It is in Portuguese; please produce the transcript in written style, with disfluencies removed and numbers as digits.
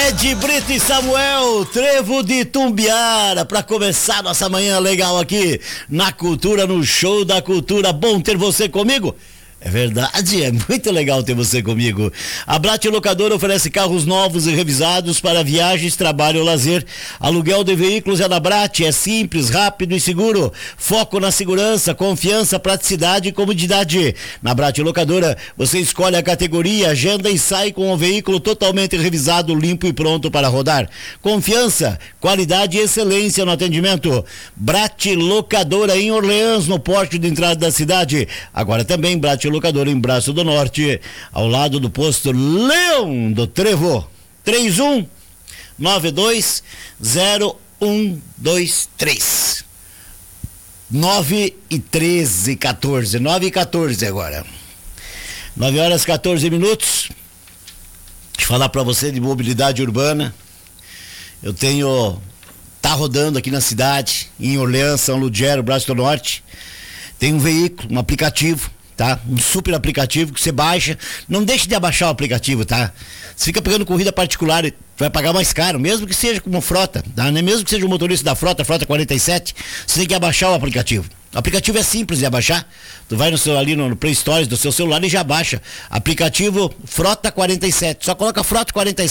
Ed Brito e Samuel, Trevo de Tumbiara, para começar nossa manhã legal aqui na Cultura, no Show da Cultura. Bom ter você comigo. É verdade, é muito legal ter você comigo. A Brat Locadora oferece carros novos e revisados para viagens, trabalho ou lazer. Aluguel de veículos é da Brat, é simples, rápido e seguro. Foco na segurança, confiança, praticidade e comodidade. Na Brat Locadora, você escolhe a categoria, agenda e sai com o veículo totalmente revisado, limpo e pronto para rodar. Confiança, qualidade e excelência no atendimento. Brat Locadora em Orleans, no porte de entrada da cidade. Agora também Brat Locadora em Braço do Norte, ao lado do posto Leão do Trevo. 31920123. 9h14 agora. 9h14. Deixa eu falar para você de mobilidade urbana. Eu tá rodando aqui na cidade, em Orleans, São Ludgero, Braço do Norte. Tem um veículo, um aplicativo, tá? Um super aplicativo que você baixa. Não deixe de abaixar o aplicativo, tá? Você fica pegando corrida particular e vai pagar mais caro, mesmo que seja como frota, tá? Mesmo que seja o motorista da frota 47, você tem que abaixar o aplicativo. O aplicativo é simples de abaixar. Tu vai ali no Play Store do seu celular e já baixa. Aplicativo Frota 47. Só coloca Frota 47.